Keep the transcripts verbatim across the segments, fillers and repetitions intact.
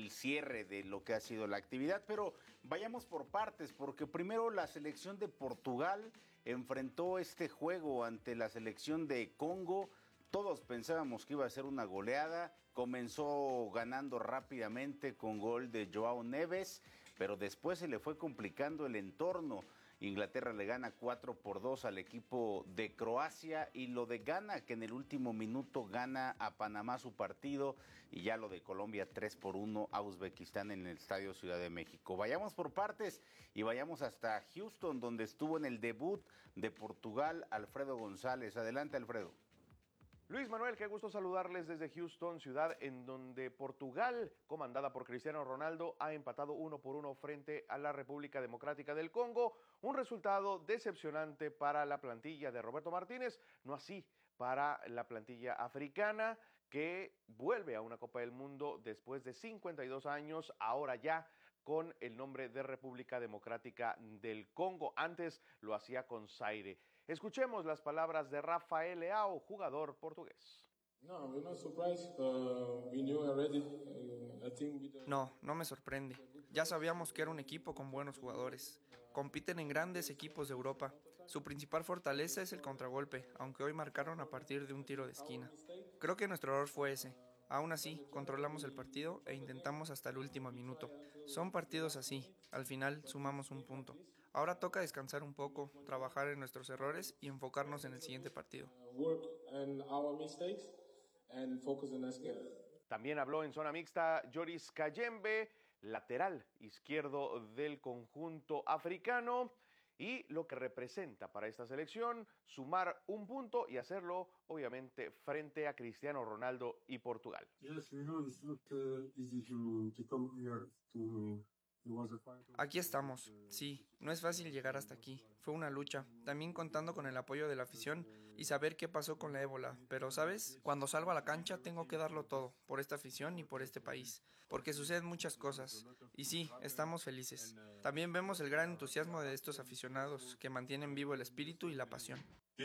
el cierre de lo que ha sido la actividad, pero vayamos por partes, porque primero la selección de Portugal enfrentó este juego ante la selección de Congo. Todos pensábamos que iba a ser una goleada, comenzó ganando rápidamente con gol de Joao Neves, pero después se le fue complicando el entorno. Inglaterra le gana cuatro por dos al equipo de Croacia, y lo de Ghana, que en el último minuto gana a Panamá su partido, y ya lo de Colombia tres por uno a Uzbekistán en el Estadio Ciudad de México. Vayamos por partes y vayamos hasta Houston, donde estuvo en el debut de Portugal Alfredo González. Adelante, Alfredo. Luis Manuel, qué gusto saludarles desde Houston, ciudad en donde Portugal, comandada por Cristiano Ronaldo, ha empatado uno por uno frente a la República Democrática del Congo. Un resultado decepcionante para la plantilla de Roberto Martínez, no así para la plantilla africana, que vuelve a una Copa del Mundo después de cincuenta y dos años, ahora ya con el nombre de República Democrática del Congo. Antes lo hacía con Zaire. Escuchemos las palabras de Rafael Leao, jugador portugués. No, no me sorprende. Ya sabíamos que era un equipo con buenos jugadores. Compiten en grandes equipos de Europa. Su principal fortaleza es el contragolpe, aunque hoy marcaron a partir de un tiro de esquina. Creo que nuestro error fue ese. Aún así, controlamos el partido e intentamos hasta el último minuto. Son partidos así, al final sumamos un punto. Ahora toca descansar un poco, trabajar en nuestros errores y enfocarnos en el siguiente partido. También habló en zona mixta Joris Kayembe, lateral izquierdo del conjunto africano, y lo que representa para esta selección sumar un punto y hacerlo obviamente frente a Cristiano Ronaldo y Portugal. Aquí estamos, sí, no es fácil llegar hasta aquí, fue una lucha, también contando con el apoyo de la afición y saber qué pasó con la ébola, pero ¿sabes? Cuando salgo a la cancha tengo que darlo todo, por esta afición y por este país, porque suceden muchas cosas, y sí, estamos felices. También vemos el gran entusiasmo de estos aficionados, que mantienen vivo el espíritu y la pasión.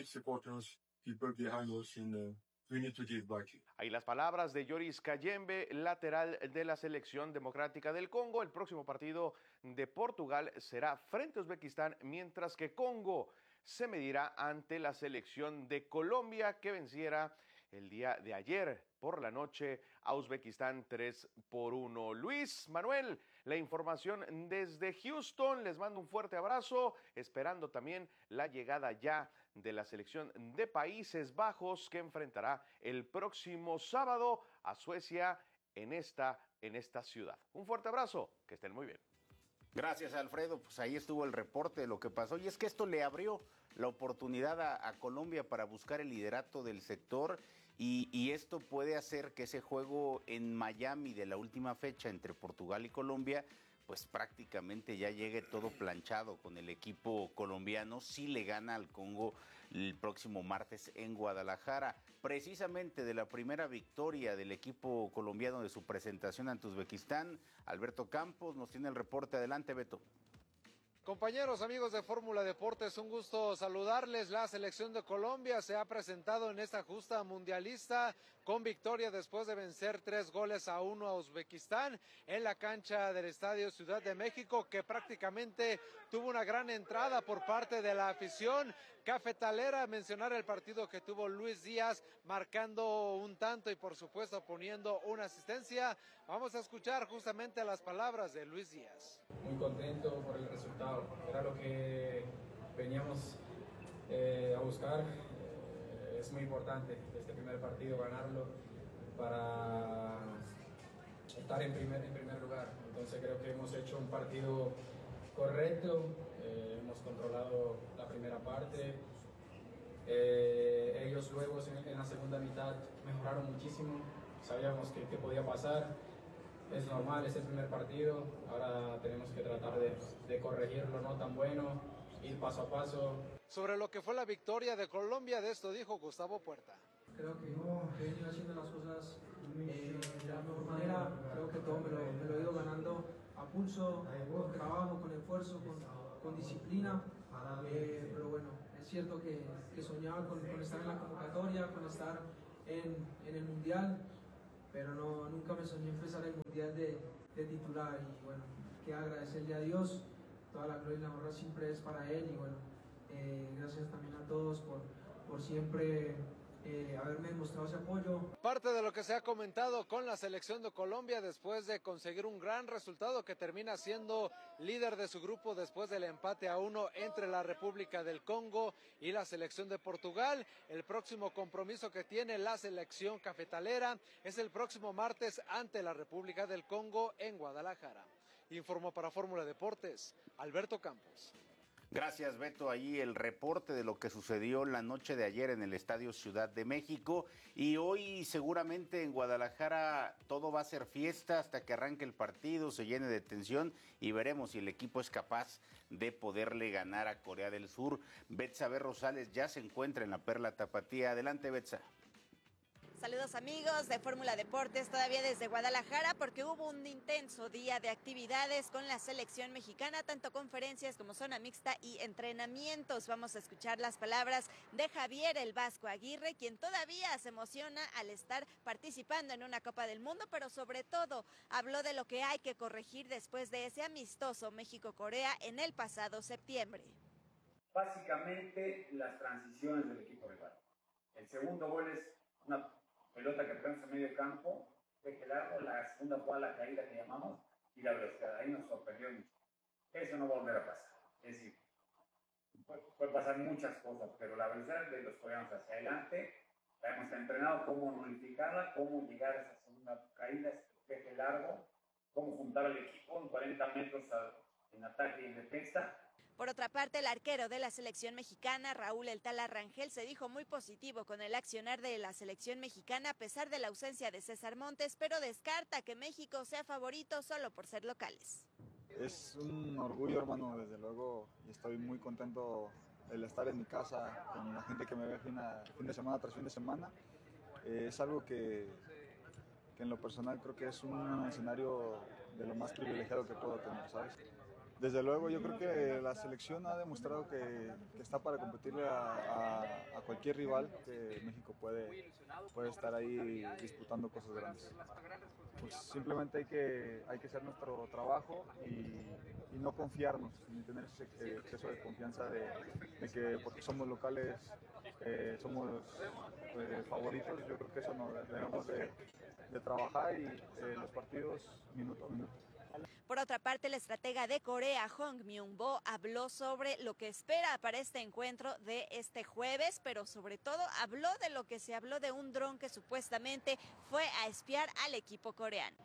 Ahí las palabras de Joris Kayembe, lateral de la Selección Democrática del Congo. El próximo partido de Portugal será frente a Uzbekistán, mientras que Congo se medirá ante la selección de Colombia, que venciera el día de ayer por la noche a Uzbekistán tres por uno. Luis Manuel, la información desde Houston. Les mando un fuerte abrazo, esperando también la llegada ya de la selección de Países Bajos, que enfrentará el próximo sábado a Suecia en esta, en esta ciudad. Un fuerte abrazo, que estén muy bien. Gracias, Alfredo. Pues ahí estuvo el reporte de lo que pasó, y es que esto le abrió la oportunidad a, a Colombia para buscar el liderato del sector, y, y esto puede hacer que ese juego en Miami de la última fecha entre Portugal y Colombia pues prácticamente ya llegue todo planchado con el equipo colombiano si le gana al Congo el próximo martes en Guadalajara. Precisamente de la primera victoria del equipo colombiano de su presentación ante Uzbekistán, Alberto Campos nos tiene el reporte. Adelante, Beto. Compañeros, amigos de Fórmula Deportes, un gusto saludarles. La selección de Colombia se ha presentado en esta justa mundialista con victoria después de vencer tres goles a uno a Uzbekistán en la cancha del Estadio Ciudad de México, que prácticamente tuvo una gran entrada por parte de la afición cafetalera. Mencionar el partido que tuvo Luis Díaz, marcando un tanto y por supuesto poniendo una asistencia. Vamos a escuchar justamente las palabras de Luis Díaz. Muy contento por el resultado. Era lo que veníamos eh, a buscar. Eh, es muy importante este primer partido ganarlo para estar en primer, en primer lugar. Entonces creo que hemos hecho un partido correcto, eh, hemos controlado la primera parte. Eh, ellos luego en, en la segunda mitad mejoraron muchísimo, sabíamos que, que podía pasar. Es normal, es el primer partido, ahora tenemos que tratar de, de corregirlo, no tan bueno, ir paso a paso. Sobre lo que fue la victoria de Colombia, de esto dijo Gustavo Puerta. Creo que he venido haciendo las cosas eh, de la mejor manera, creo que todo me lo, me lo he ido ganando a pulso, con trabajo, con esfuerzo, con, con disciplina, eh, pero bueno, es cierto que, que soñaba con, con estar en la convocatoria, con estar en, en el Mundial. pero no, nunca me soñé empezar el Mundial de, de titular y bueno, que agradecerle a Dios, toda la gloria y la honra siempre es para Él y bueno, eh, gracias también a todos por, por siempre eh, haberme demostrado ese apoyo. Parte de lo que se ha comentado con la selección de Colombia después de conseguir un gran resultado que termina siendo líder de su grupo después del empate a uno entre la República del Congo y la selección de Portugal. El próximo compromiso que tiene la selección cafetalera es el próximo martes ante la República del Congo en Guadalajara. Informó para Fórmula Deportes, Alberto Campos. Gracias, Beto. Ahí el reporte de lo que sucedió la noche de ayer en el Estadio Ciudad de México. Y hoy seguramente en Guadalajara todo va a ser fiesta hasta que arranque el partido, se llene de tensión y veremos si el equipo es capaz de poderle ganar a Corea del Sur. Betsa B. Rosales ya se encuentra en la Perla Tapatía. Adelante, Betsa. Saludos amigos de Fórmula Deportes, todavía desde Guadalajara, porque hubo un intenso día de actividades con la selección mexicana, tanto conferencias como zona mixta y entrenamientos. Vamos a escuchar las palabras de Javier El Vasco Aguirre, quien todavía se emociona al estar participando en una Copa del Mundo, pero sobre todo habló de lo que hay que corregir después de ese amistoso México-Corea en el pasado septiembre. Básicamente las transiciones del equipo rival. El segundo gol es una pelota que prensa en medio campo, deje largo, la segunda fue a la caída que llamamos, y la velocidad, ahí nos sorprendió mucho. Eso no va a volver a pasar. Es decir, puede, puede pasar muchas cosas, pero la velocidad de los coreanos hacia adelante, la hemos entrenado cómo nulificarla, cómo llegar a esa segunda caída, ese deje largo, cómo juntar al equipo en cuarenta metros a, en ataque y en defensa. Por otra parte, el arquero de la selección mexicana, Raúl El Tala Rangel, se dijo muy positivo con el accionar de la selección mexicana a pesar de la ausencia de César Montes, pero descarta que México sea favorito solo por ser locales. Es un orgullo, hermano, desde luego, y estoy muy contento el estar en mi casa con la gente que me ve fin, a, fin de semana tras fin de semana. Eh, es algo que, que en lo personal creo que es un escenario de lo más privilegiado que puedo tener, ¿sabes? Desde luego yo creo que la selección ha demostrado que, que está para competirle a, a, a cualquier rival, que México puede, puede estar ahí disputando cosas grandes. Pues simplemente hay que, hay que hacer nuestro trabajo y, y no confiarnos, ni tener ese exceso de confianza de, de que porque somos locales eh, somos eh, favoritos. Yo creo que eso no debemos de, de trabajar y eh, los partidos minuto a minuto. Por otra parte, el estratega de Corea, Hong Myung-bo, habló sobre lo que espera para este encuentro de este jueves, pero sobre todo habló de lo que se habló de un dron que supuestamente fue a espiar al equipo coreano.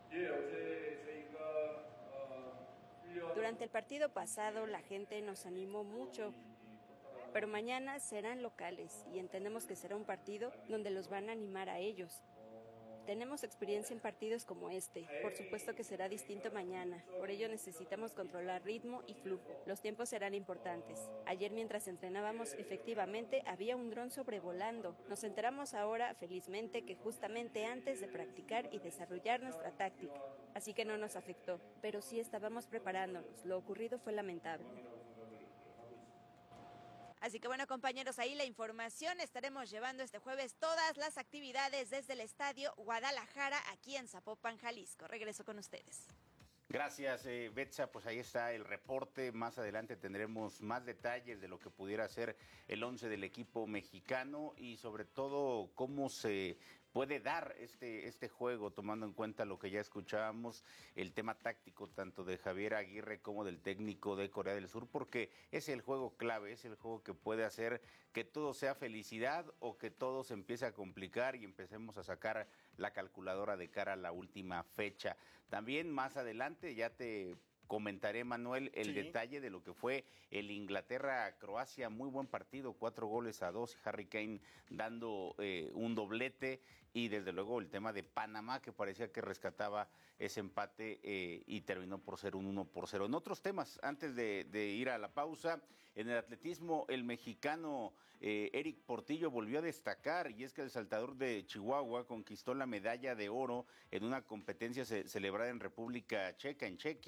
Durante el partido pasado la gente nos animó mucho, pero mañana serán locales y entendemos que será un partido donde los van a animar a ellos. Tenemos experiencia en partidos como este, por supuesto que será distinto mañana, por ello necesitamos controlar ritmo y flujo. Los tiempos serán importantes. Ayer mientras entrenábamos, efectivamente había un dron sobrevolando. Nos enteramos ahora, felizmente, que justamente antes de practicar y desarrollar nuestra táctica, así que no nos afectó, pero sí estábamos preparándonos. Lo ocurrido fue lamentable. Así que bueno, compañeros, ahí la información. Estaremos llevando este jueves todas las actividades desde el Estadio Guadalajara, aquí en Zapopan, Jalisco. Regreso con ustedes. Gracias, eh, Betsa. Pues ahí está el reporte. Más adelante tendremos más detalles de lo que pudiera ser el once del equipo mexicano y sobre todo cómo se puede dar este, este juego, tomando en cuenta lo que ya escuchábamos, el tema táctico tanto de Javier Aguirre como del técnico de Corea del Sur, porque es el juego clave, es el juego que puede hacer que todo sea felicidad o que todo se empiece a complicar y empecemos a sacar la calculadora de cara a la última fecha. También más adelante ya te comentaré, Manuel, el sí. detalle de lo que fue el Inglaterra-Croacia. Muy buen partido, cuatro goles a dos, Harry Kane dando eh, un doblete, y desde luego el tema de Panamá, que parecía que rescataba ese empate eh, y terminó por ser un uno por cero. En otros temas, antes de, de ir a la pausa, en el atletismo, el mexicano eh, Eric Portillo volvió a destacar, y es que el saltador de Chihuahua conquistó la medalla de oro en una competencia ce- celebrada en República Checa, en Chequia,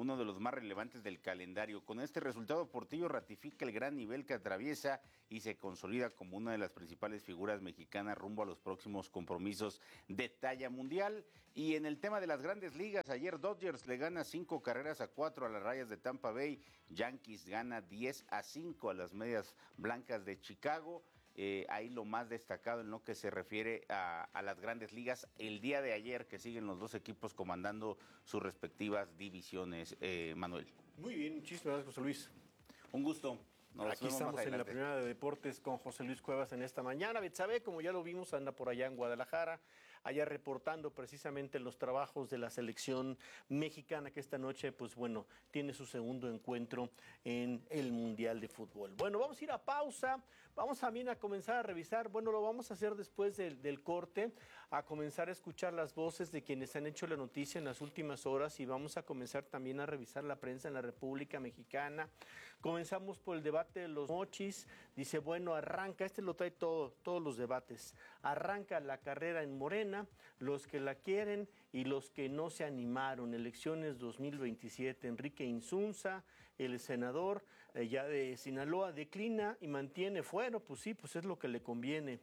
uno de los más relevantes del calendario. Con este resultado, Portillo ratifica el gran nivel que atraviesa y se consolida como una de las principales figuras mexicanas rumbo a los próximos compromisos de talla mundial. Y en el tema de las grandes ligas, ayer Dodgers le gana cinco carreras a cuatro a las Rayas de Tampa Bay, Yankees gana diez a cinco a las Medias Blancas de Chicago. Eh, ahí lo más destacado en lo que se refiere a, a las grandes ligas el día de ayer, que siguen los dos equipos comandando sus respectivas divisiones. eh, Manuel. Muy bien, muchísimas gracias, José Luis. Un gusto. Nos Aquí estamos en la primera de deportes con José Luis Cuevas en esta mañana. Betsabe, como ya lo vimos, anda por allá en Guadalajara, allá reportando precisamente los trabajos de la selección mexicana, que esta noche, pues bueno, tiene su segundo encuentro en el Mundial de Fútbol. Bueno, vamos a ir a pausa, vamos también a comenzar a revisar, bueno, lo vamos a hacer después del, del corte, a comenzar a escuchar las voces de quienes han hecho la noticia en las últimas horas y vamos a comenzar también a revisar la prensa en la República Mexicana. Comenzamos por el debate de los mochis. Dice, bueno, arranca, este lo trae todo, todos los debates. Arranca la carrera en Morena, los que la quieren y los que no se animaron. Elecciones dos mil veintisiete. Enrique Insunza, el senador eh, ya de Sinaloa, declina y mantiene fuero. Pues sí, pues es lo que le conviene.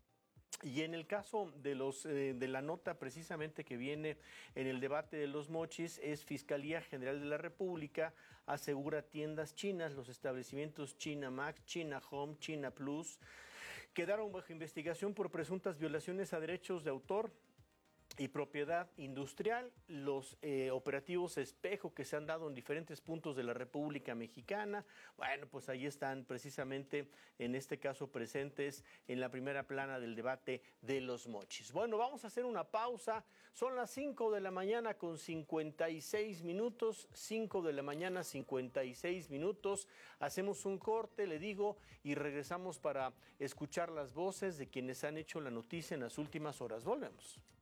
Y en el caso de los eh, de la nota precisamente que viene en el debate de los mochis, es Fiscalía General de la República asegura tiendas chinas, los establecimientos China Max, China Home, China Plus, quedaron bajo investigación por presuntas violaciones a derechos de autor y propiedad industrial. Los eh, operativos espejo que se han dado en diferentes puntos de la República Mexicana, bueno, pues ahí están precisamente en este caso presentes en la primera plana del debate de los mochis. Bueno, vamos a hacer una pausa, son las cinco de la mañana con cincuenta y seis minutos, cinco de la mañana cincuenta y seis minutos, hacemos un corte, le digo, y regresamos para escuchar las voces de quienes han hecho la noticia en las últimas horas. Volvemos.